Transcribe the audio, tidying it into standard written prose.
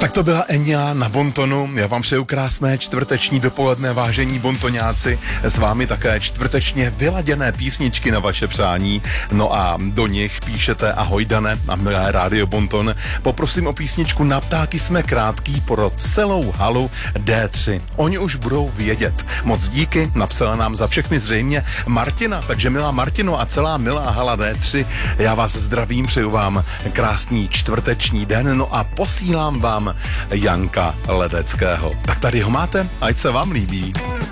Tak to byla Enya na Bontonu. Já vám přeju krásné čtvrteční dopoledne, vážení bontoňáci. S vámi také čtvrtečně vyladěné písničky na vaše přání. No a do nich píšete ahoj Dane a milé Rádio Bonton. Poprosím o písničku Na ptáky jsme krátký pro celou halu D3. Oni už budou vědět. Moc díky, napsala nám za všechny zřejmě Martina, takže milá Martino a celá milá hala D3, já vás zdravím, přeju vám krásný čtvrteční den, no a posílám vám Janka Ledeckého. Tak tady ho máte, ať se vám líbí.